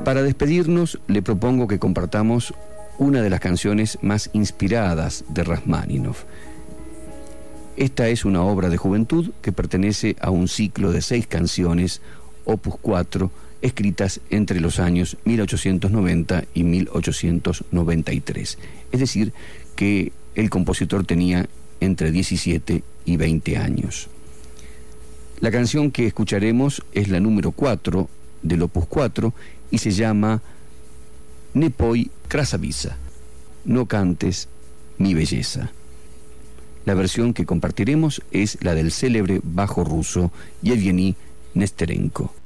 Para despedirnos, le propongo que compartamos una de las canciones más inspiradas de Rajmáninov. Esta es una obra de juventud que pertenece a un ciclo de 6 canciones, opus 4, escritas entre los años 1890 y 1893. Es decir, que el compositor tenía entre 17 y 20 años. La canción que escucharemos es la número 4 del opus 4 y se llama Ne poi krasavisa, no cantes mi belleza. La versión que compartiremos es la del célebre bajo ruso Yevgeny Nesterenko.